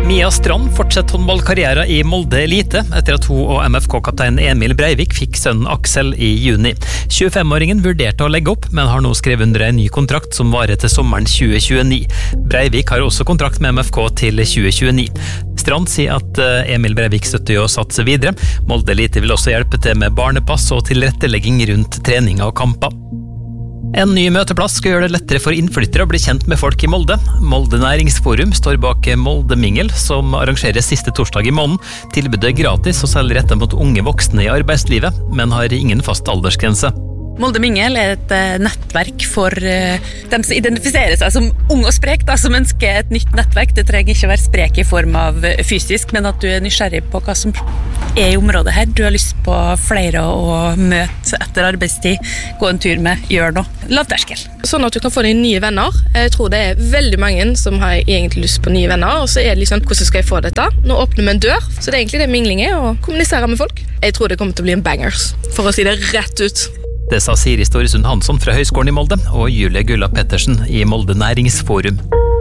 Mia Strand fortsetter håndballkarrieren i Molde Elite etter at hun og MFK-kaptein Emil Breivik fikk sønnen Aksel i juni. 25-åringen vurderte å legge opp, men har nå skrevet under en ny kontrakt som varer til sommeren 2029. Breivik har også kontrakt med MFK til 2029. Strand sier at Emil Breivik støtter å satse videre. Molde Elite vil også hjelpe til med barnepass og tilrettelegging rundt treninger og kamper. En ny møteplass skal gjøre det lettere for innflyttere å bli kjent med folk i Molde. Molde Næringsforum står bak Molde Mingel, som arrangeres siste torsdag i måneden. Tilbudet er gratis og selger rettet mot unge voksne i arbeidslivet, men har ingen fast aldersgrense. Molde Mingel er et nettverk for dem som identifiserer seg som ung og sprek, som ønsker et nytt nettverk. Det trenger ikke å være sprek i form av fysisk, men at du er nysgjerrig på hva som er i området her. Du har lyst på flere å møte etter arbeidstid, gå en tur med, gjøre noe. Lavterskel. Sånn at du kan få deg nye venner. Jeg tror det er veldig mange som har egentlig lyst på nye venner, og så er det liksom, hvordan skal jeg få dette? Nå åpner vi en dør, så det er egentlig det mingling er, å kommunisere med folk. Jeg tror det kommer til å bli en bangers, for å si det rett ut. Det sa Siri Storesund Hansson fra Høgskolen i Molde og Julie Gulla Pettersen i Molde Næringsforum.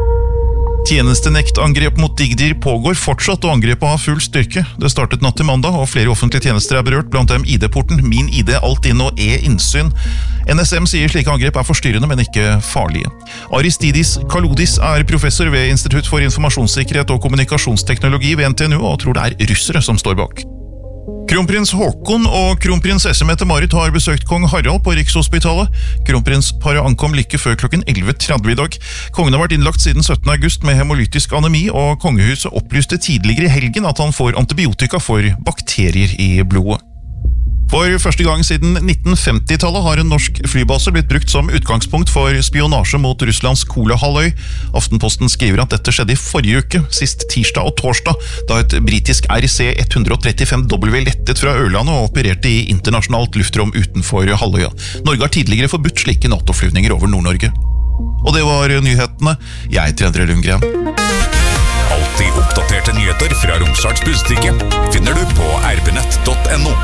Tjenestenektangrep mot Digdir pågår fortsatt, og angrepet har full styrke. Det startet natt til mandag, og flere offentlige tjenester er berørt, blant dem ID-porten, Min ID, Alt inn og E-innsyn. NSM sier slike angrep er forstyrrende, men ikke farlige. Aristidis Kalodis er professor ved Institutt for informasjonssikkerhet og kommunikasjonsteknologi ved NTNU, og tror det er russere som står bak. Kronprins Håkon og kronprinsesse Mette-Marit har besøkt kong Harald på Rikshospitalet. Kronprinsparet ankom like før klokken 11:30 i dag. Kongen har vært innlagt siden 17. august med hemolytisk anemi, og kongehuset opplyste tidligere i helgen at han får antibiotika for bakterier i blodet. For første gang siden 1950-tallet har en norsk flybase blitt brukt som utgangspunkt for spionasje mot Russlands Kolahalvøy. Aftenposten skriver at dette skjedde i forrige uke, sist tirsdag og torsdag, da et britisk RC-135W lettet fra Ørlandet og opererte i internasjonalt luftrom utenfor halvøya. Norge har tidligere forbudt slike NATO-flyvninger over Nord-Norge. Og det var nyhetene. Jeg heter Endre Lundgren. Alltid oppdaterte nyheter fra Romsdals Budstikke finner du på rb.nett.no.